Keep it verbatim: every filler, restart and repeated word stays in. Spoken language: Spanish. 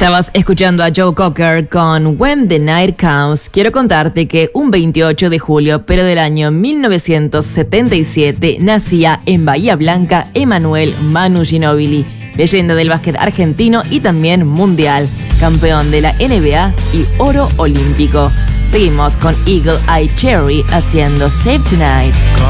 Estabas escuchando a Joe Cocker con When the Night Comes. Quiero contarte que un veintiocho de julio, pero del año mil novecientos setenta y siete, nacía en Bahía Blanca Emanuel Manu Ginóbili, leyenda del básquet argentino y también mundial, campeón de la N B A y oro olímpico. Seguimos con Eagle Eye Cherry haciendo Save Tonight.